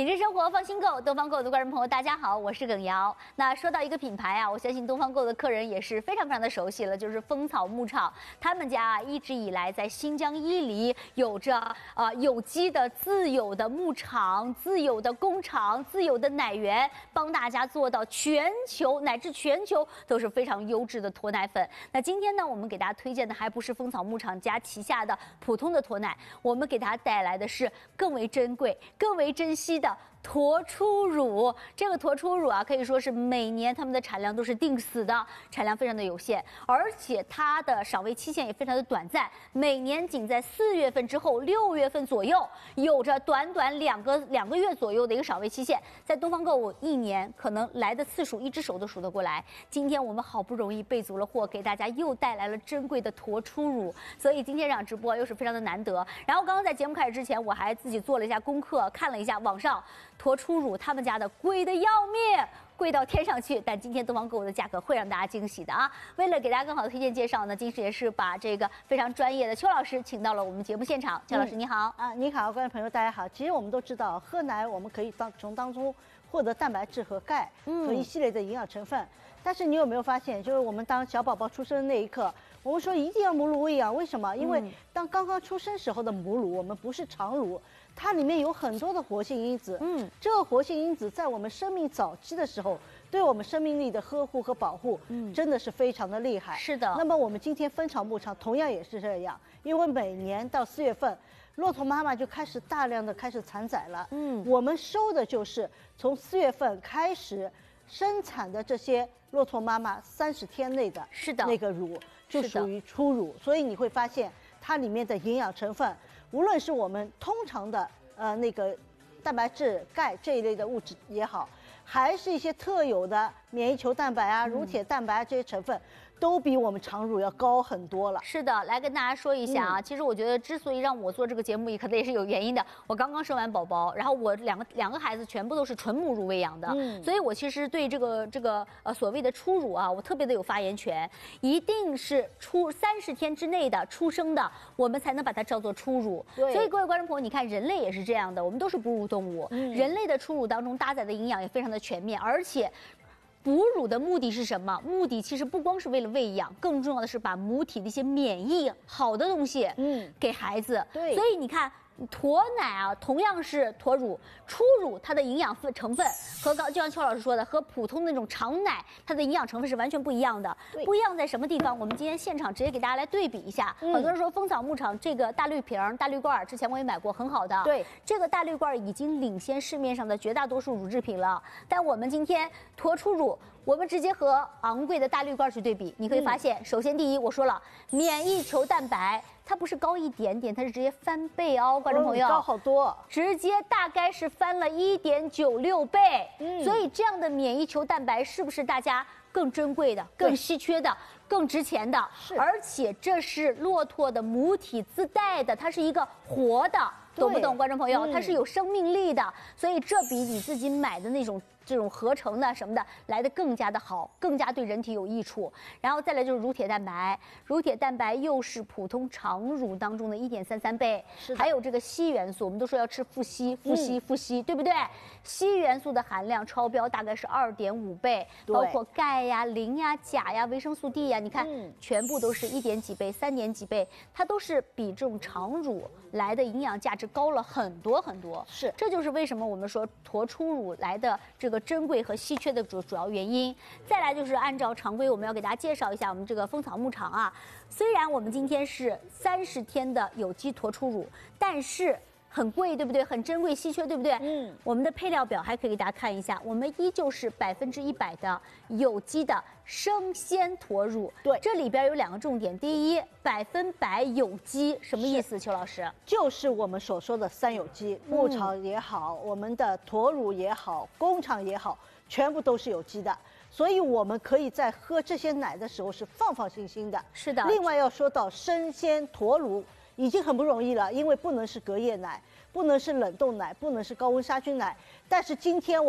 品质生活放心购，东方购的观众朋友，大家好，我是耿瑶。那说到一个品牌啊，我相信东方购的客人也是非常的熟悉了，就是蜂草牧场。他们家啊一直以来在新疆伊犁有着有机的自有的牧场、自有的工厂、自有的奶源，帮大家做到全球乃至全球都是非常优质的驼奶粉。那今天呢，我们给大家推荐的还不是蜂草牧场家旗下的普通的驼奶，我们给大家带来的是更为珍贵、更为珍惜的驼初乳。这个驼初乳啊，可以说是每年他们的产量都是定死的，产量非常的有限，而且它的赏味期限也非常的短暂，每年仅在4月份之后6月份左右，有着短两个月左右的一个赏味期限。在东方购物一年可能来的次数一只手都数得过来。今天我们好不容易备足了货，给大家又带来了珍贵的驼初乳，所以今天这场直播又是非常的难得。然后刚刚在节目开始之前，我还自己做了一下功课，看了一下网上驼初乳他们家的贵得要命，贵到天上去，但今天东方购物的价格会让大家惊喜的啊！为了给大家更好的推荐介绍呢，今时也是把这个非常专业的邱老师请到了我们节目现场。邱老师你好你好，观众朋友大家好。其实我们都知道，喝奶我们可以从当中获得蛋白质和钙和一系列的营养成分。但是你有没有发现，就是我们当小宝宝出生的那一刻，我们说一定要母乳喂养，为什么？因为当刚刚出生时候的母乳，我们不是常乳，它里面有很多的活性因子。这个活性因子在我们生命早期的时候，对我们生命力的呵护和保护，真的是非常的厉害。 是的。 那么我们今天蜂草牧场同样也是这样，因为每年到4月份，骆驼妈妈就大量的开始产崽了。我们收的就是从4月份开始生产的这些骆驼妈妈30天内的那个乳，就属于初乳。所以你会发现它里面的营养成分，无论是我们通常的那个蛋白质、钙这一类的物质也好，还是一些特有的免疫球蛋白啊、乳铁蛋白这些成分，都比我们常乳要高很多了。 是的，来跟大家说一下啊，其实我觉得之所以让我做这个节目，可能也是有原因的。我刚刚生完宝宝，然后我两个孩子全部都是纯母乳喂养的，所以我其实对这个所谓的初乳啊，我特别的有发言权。一定是30天之内的出生的，我们才能把它叫做初乳。所以各位观众朋友，你看人类也是这样的，我们都是哺乳动物，人类的初乳当中搭载的营养也非常的全面，而且哺乳的目的是什么？目的其实不光是为了喂养，更重要的是把母体的一些免疫好的东西，给孩子。 对， 所以你看，驼奶啊，同样是驼乳，初乳它的营养成分和就像邱老师说的，和普通的那种常奶，它的营养成分是完全不一样的。不一样在什么地方？我们今天现场直接给大家来对比一下。很多人说蜂草牧场这个大绿瓶、大绿罐，之前我也买过，很好的。 对， 这个大绿罐已经领先市面上的绝大多数乳制品了。但我们今天驼初乳，我们直接和昂贵的大绿罐去对比，你可以发现，首先第一，我说了，免疫球蛋白。它不是高一点点，它是直接翻倍哦，观众朋友， 高好多， 直接大概是翻了1.96倍。所以这样的免疫球蛋白是不是大家更珍贵的、更稀缺的、更值钱的？是，而且这是骆驼的母体自带的，它是一个活的，懂不懂，观众朋友？它是有生命力的，所以这比你自己买的这种合成的什么的来的更加的好，更加对人体有益处。然后再来就是乳铁蛋白，乳铁蛋白又是普通常乳当中的1.33倍，还有这个硒元素，我们都说要吃富硒，对不对？硒元素的含量超标大概是2.5倍，包括钙呀、磷呀、钾呀、维生素 D 呀，你看全部都是1点几倍、3点几倍，它都是比这种常乳来的营养价值高了很多很多。是，这就是为什么我们说驼初乳来的这个珍贵和稀缺的主要原因。再来就是按照常规，我们要给大家介绍一下我们这个蜂草牧场啊。虽然我们今天是30天的有机驼初乳，但是很贵，对不对？很珍贵稀缺，对不对？我们的配料表还可以给大家看一下，我们依旧是100%的有机的生鲜驼乳。对，这里边有2个重点，第一，100%有机，什么意思？邱老师， 就是我们所说的3有机，牧场也好，我们的驼乳也好，工厂也好，全部都是有机的。所以我们可以在喝这些奶的时候是放心的。是的。另外要说到生鲜驼乳，已经很不容易了，因为不能是隔夜奶，不能是冷冻奶，不能是高温杀菌奶。但是今天